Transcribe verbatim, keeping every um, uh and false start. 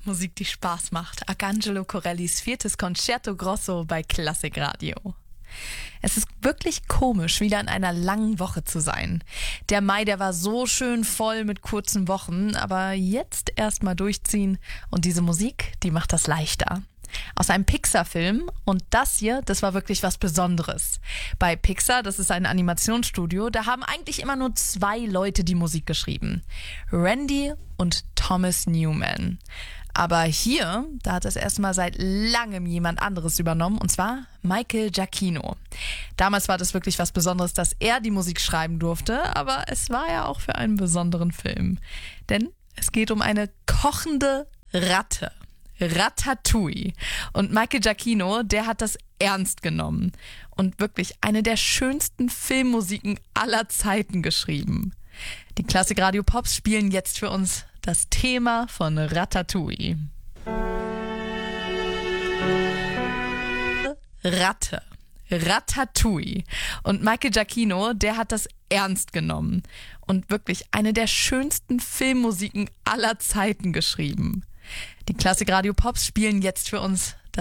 Musik, die Spaß macht. Arcangelo Corellis viertes Concerto Grosso bei Klassikradio. Es ist wirklich komisch, wieder in einer langen Woche zu sein. Der Mai, der war so schön voll mit kurzen Wochen, aber jetzt erst mal durchziehen und diese Musik, die macht das leichter. Aus einem Pixar-Film und das hier, das war wirklich was Besonderes. Bei Pixar, das ist ein Animationsstudio, da haben eigentlich immer nur zwei Leute die Musik geschrieben. Randy und Thomas Newman. Aber hier, da hat es erstmal seit langem jemand anderes übernommen, und zwar Michael Giacchino. Damals war das wirklich was Besonderes, dass er die Musik schreiben durfte, aber es war ja auch für einen besonderen Film. Denn es geht um eine kochende Ratte. Ratatouille. Und Michael Giacchino, der hat das ernst genommen und wirklich eine der schönsten Filmmusiken aller Zeiten geschrieben. Die Klassikradio Pops spielen jetzt für uns das Thema von Ratatouille. Ratte. Ratatouille. Und Michael Giacchino, der hat das ernst genommen und wirklich eine der schönsten Filmmusiken aller Zeiten geschrieben. Die Klassikradio Pops spielen jetzt für uns